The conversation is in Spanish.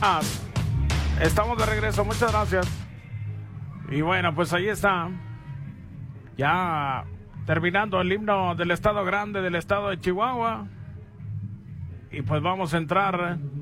Estamos de regreso, muchas gracias. Y bueno, pues ahí está. Ya terminando el himno del Estado Grande del estado de Chihuahua. Y pues vamos a entrar